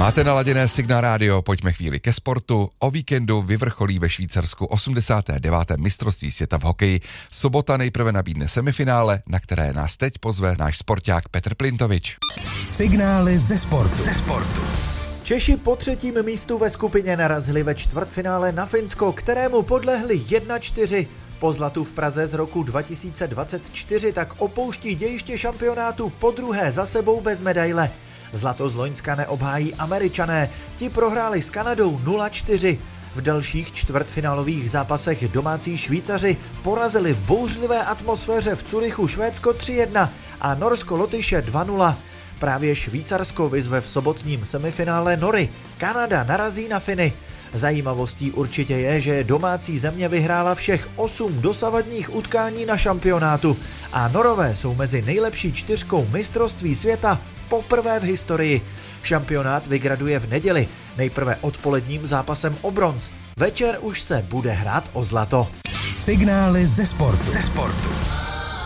Máte naladěné Signál rádio, pojďme chvíli ke sportu. O víkendu vyvrcholí ve Švýcarsku 89. mistrovství světa v hokeji. Sobota nejprve nabídne semifinále, na které nás teď pozve náš sporták Petr Plintovič. Signály ze sportu. Češi po třetím místu ve skupině narazili ve čtvrtfinále na Finsko, kterému podlehli 1-4. Po zlatu v Praze z roku 2024 tak opouští dějiště šampionátu podruhé za sebou bez medaile. Zlato z loňska neobhájí Američané, ti prohráli s Kanadou 0-4. V dalších čtvrtfinálových zápasech domácí Švýcaři porazili v bouřlivé atmosféře v Curychu Švédsko 3-1 a Norsko Lotyše 2-0. Právě Švýcarsko vyzve v sobotním semifinále Nory, Kanada narazí na Finy. Zajímavostí určitě je, že domácí země vyhrála všech 8 dosavadních utkání na šampionátu a Norové jsou mezi nejlepší 4 mistrovství světa poprvé v historii. Šampionát vygraduje v neděli, nejprve odpoledním zápasem o bronz. Večer už se bude hrát o zlato. Signály ze sportu.